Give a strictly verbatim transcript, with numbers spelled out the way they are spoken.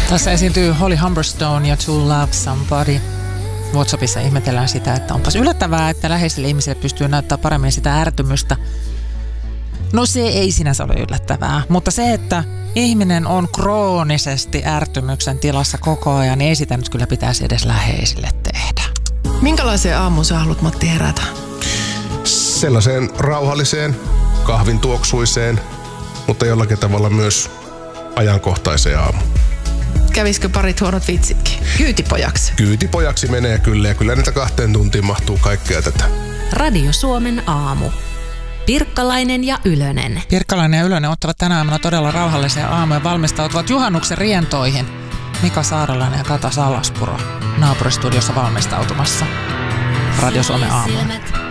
Tässä esiintyy Holly Humberstone ja To Love Somebody. WhatsAppissa ihmetellään sitä, että onpas yllättävää, että läheisille ihmisille pystyy näyttämään paremmin sitä ärtymystä. No se ei sinänsä ole yllättävää, mutta se, että ihminen on kroonisesti ärtymyksen tilassa koko ajan, niin ei sitä nyt kyllä pitäisi edes läheisille tehdä. Minkälaiseen aamuun sä haluat, Matti, herätä? Sellaiseen rauhalliseen, kahvin tuoksuiseen, mutta jollakin tavalla myös ajankohtaiseen aamuun. Kävisikö parit huonot vitsitkin? Kyytipojaksi? Kyytipojaksi menee kyllä, ja kyllä niitä kahteen tuntiin mahtuu kaikkea tätä. Radio Suomen aamu. Pirkkalainen ja Ylönen. Pirkkalainen ja Ylönen ottavat tänä aamuna todella rauhallisia aamuja, valmistautuvat juhannuksen rientoihin. Mika Saarelainen ja Kata Salaspuro naapuristudiossa valmistautumassa Radio Suomen aamuun.